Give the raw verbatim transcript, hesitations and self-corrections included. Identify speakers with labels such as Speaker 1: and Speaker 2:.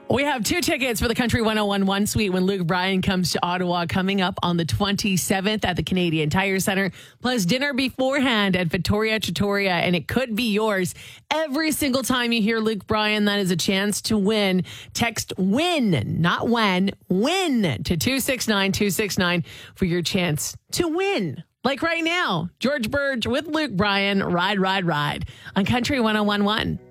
Speaker 1: We have two tickets for the Country one oh one one suite when Luke Bryan comes to Ottawa coming up on the twenty-seventh at the Canadian Tire Centre, plus dinner beforehand at Victoria Trattoria, and it could be yours. Every single time you hear Luke Bryan, that is a chance to win. Text WIN, not when, WIN to two six nine two six nine for your chance to win. Like right now, George Burge with Luke Bryan, Ride, Ride, Ride on Country one oh one one.